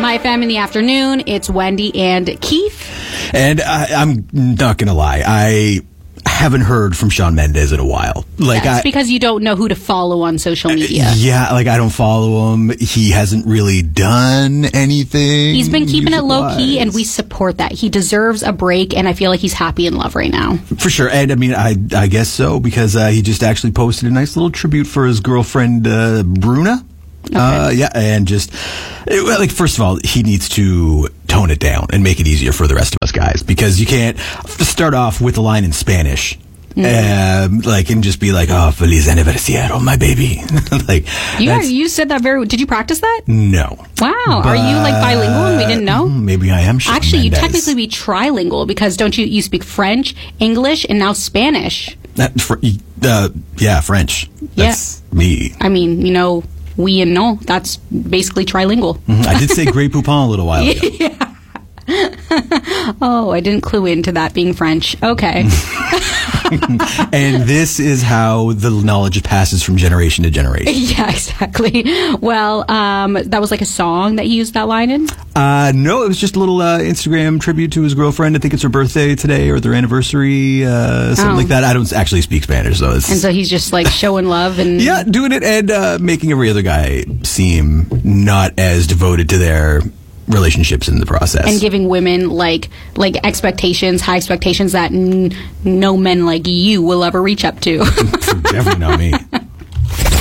My Fam in the Afternoon. It's Wendy and Keith. And I'm not going to lie. I haven't heard from Shawn Mendes in a while. That's because you don't know who to follow on social media. I don't follow him. He hasn't really done anything. He's been keeping it low key, and we support that. He deserves a break, and I feel like he's happy in love right now. For sure. And I mean, I guess so, because he just actually posted a nice little tribute for his girlfriend, Bruna. Okay. And first of all, he needs to tone it down and make it easier for the rest of us guys, because you can't start off with a line in Spanish, and just be like, "Oh, feliz aniversario, my baby." You said that did you practice that? No. Wow. Are you bilingual and we didn't know? Maybe I am. Shawn Actually, Mendes. you technically be trilingual, because don't you speak French, English, and now Spanish? French. That's me. I mean, oui and no. That's basically trilingual. I did say Grey Poupon a little while ago. Yeah. Oh, I didn't clue into that being French. Okay. And this is how the knowledge passes from generation to generation. Yeah, exactly. Well, that was like a song that he used that line in? No, it was just a little Instagram tribute to his girlfriend. I think it's her birthday today or their anniversary, something like that. I don't actually speak Spanish, though. And so he's just showing love and... Yeah, doing it and making every other guy seem not as devoted to their relationships in the process, and giving women like expectations, high expectations that no men like you will ever reach up to. Definitely not me.